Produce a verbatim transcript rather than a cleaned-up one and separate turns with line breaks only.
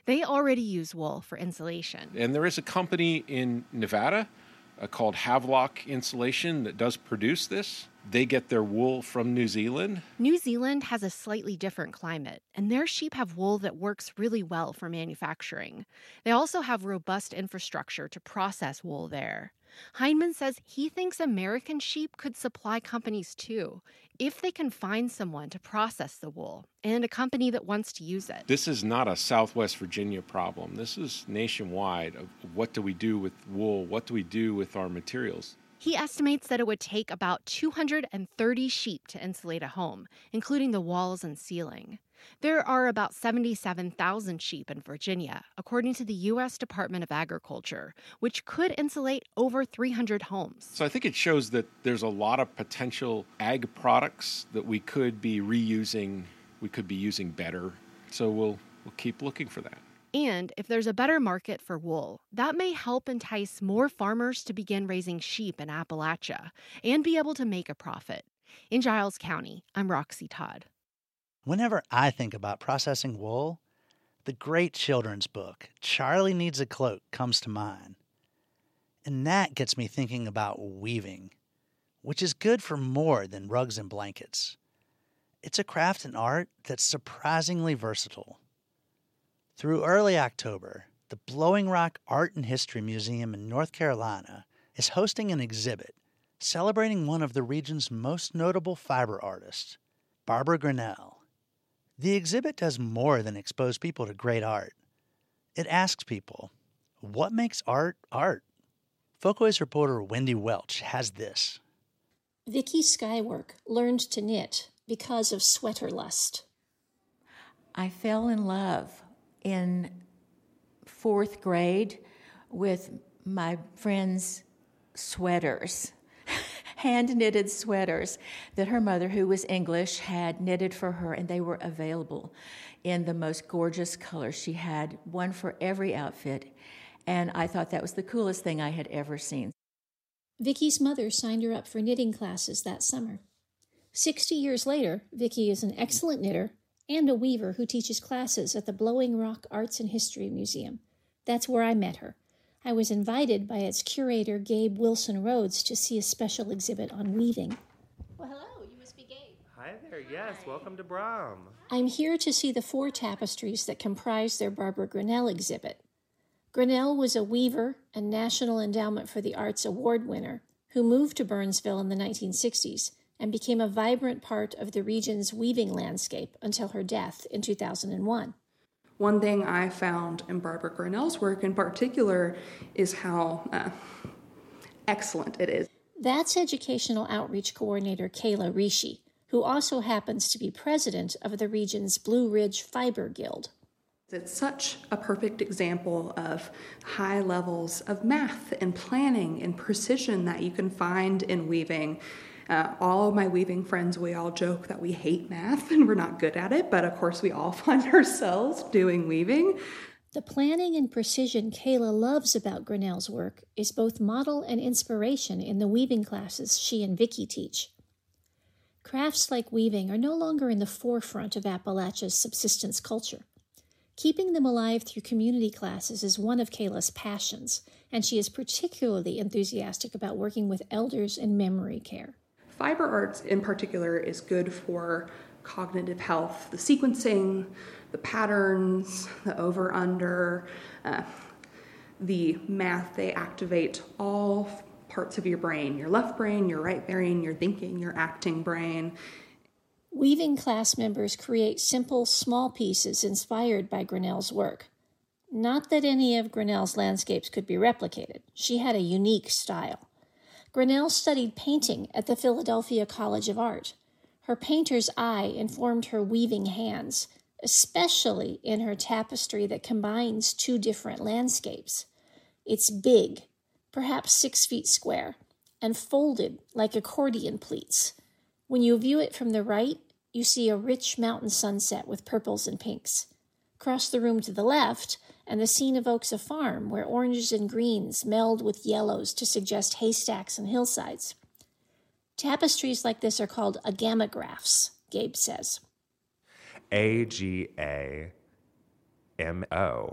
They already use wool for insulation.
And there is a company in Nevada uh, called Havelock Insulation that does produce this. They get their wool from New Zealand.
New Zealand has a slightly different climate, and their sheep have wool that works really well for manufacturing. They also have robust infrastructure to process wool there. Heinemann says he thinks American sheep could supply companies too, if they can find someone to process the wool and a company that wants to use it.
This is not a Southwest Virginia problem. This is nationwide. Of what do we do with wool? What do we do with our materials?
He estimates that it would take about two hundred thirty sheep to insulate a home, including the walls and ceiling. There are about seventy-seven thousand sheep in Virginia, according to the U S Department of Agriculture, which could insulate over three hundred homes.
So I think it shows that there's a lot of potential ag products that we could be reusing, we could be using better. So we'll we'll keep looking for that.
And if there's a better market for wool, that may help entice more farmers to begin raising sheep in Appalachia and be able to make a profit. In Giles County, I'm Roxy Todd.
Whenever I think about processing wool, the great children's book, Charlie Needs a Cloak, comes to mind. And that gets me thinking about weaving, which is good for more than rugs and blankets. It's a craft and art that's surprisingly versatile. Through early October, the Blowing Rock Art and History Museum in North Carolina is hosting an exhibit celebrating one of the region's most notable fiber artists, Barbara Grinnell. The exhibit does more than expose people to great art. It asks people, what makes art art? Folkways reporter Wendy Welch has this.
Vicki Skywork learned to knit because of sweater lust.
I fell in love in fourth grade with my friend's sweaters, hand-knitted sweaters that her mother, who was English, had knitted for her, and they were available in the most gorgeous colors. She had one for every outfit, and I thought that was the coolest thing I had ever seen.
Vicki's mother signed her up for knitting classes that summer. Sixty years later, Vicki is an excellent knitter and a weaver who teaches classes at the Blowing Rock Arts and History Museum. That's where I met her. I was invited by its curator, Gabe Wilson Rhodes, to see a special exhibit on weaving. Well, hello, you must be Gabe.
Hi there, yes, Hi. Welcome to Brom.
I'm here to see the four tapestries that comprise their Barbara Grinnell exhibit. Grinnell was a weaver and National Endowment for the Arts Award winner who moved to Burnsville in the nineteen sixties and became a vibrant part of the region's weaving landscape until her death in two thousand one.
One thing I found in Barbara Grinnell's work in particular is how uh, excellent it is.
That's Educational Outreach Coordinator Kayla Rishi, who also happens to be president of the region's Blue Ridge Fiber Guild.
It's such a perfect example of high levels of math and planning and precision that you can find in weaving. Uh, all of my weaving friends, we all joke that we hate math and we're not good at it, but of course we all find ourselves doing weaving.
The planning and precision Kayla loves about Grinnell's work is both model and inspiration in the weaving classes she and Vicki teach. Crafts like weaving are no longer in the forefront of Appalachia's subsistence culture. Keeping them alive through community classes is one of Kayla's passions, and she is particularly enthusiastic about working with elders in memory care.
Fiber arts in particular is good for cognitive health, the sequencing, the patterns, the over-under, uh, the math. They activate all parts of your brain, your left brain, your right brain, your thinking, your acting brain.
Weaving class members create simple, small pieces inspired by Grinnell's work. Not that any of Grinnell's landscapes could be replicated. She had a unique style. Grinnell studied painting at the Philadelphia College of Art. Her painter's eye informed her weaving hands, especially in her tapestry that combines two different landscapes. It's big, perhaps six feet square, and folded like accordion pleats. When you view it from the right, you see a rich mountain sunset with purples and pinks. Cross the room to the left, and the scene evokes a farm where oranges and greens meld with yellows to suggest haystacks and hillsides. Tapestries like this are called agamagraphs, Gabe says.
A G A M O